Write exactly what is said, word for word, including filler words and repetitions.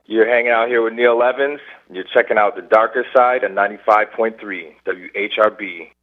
You're hanging out here with Neil Evans. You're checking out The Darker Side at ninety-five point three W H R B.